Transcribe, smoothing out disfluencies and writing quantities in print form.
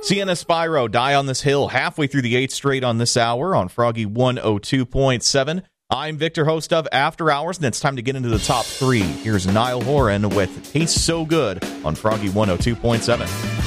Sienna Spyro, Die on This Hill, halfway through the 8th straight on this hour on Froggy 102.7. I'm Victor, host of After Hours, and it's time to get into the top 3. Here's Niall Horan with Tastes So Good on Froggy 102.7.